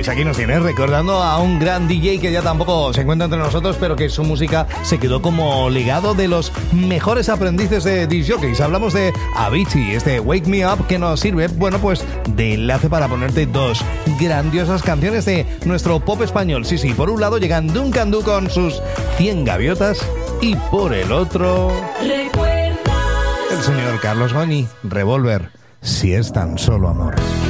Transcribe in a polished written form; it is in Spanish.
Pues aquí nos tienes recordando a un gran DJ que ya tampoco se encuentra entre nosotros, pero que su música se quedó como legado de los mejores aprendices de disc jockeys. Hablamos de Avicii, este Wake Me Up, que nos sirve, bueno, pues de enlace para ponerte dos grandiosas canciones de nuestro pop español. Sí, por un lado llegan Duncan Du con sus 100 gaviotas y por el otro el señor Carlos Goñi, Revolver, si es tan solo amor.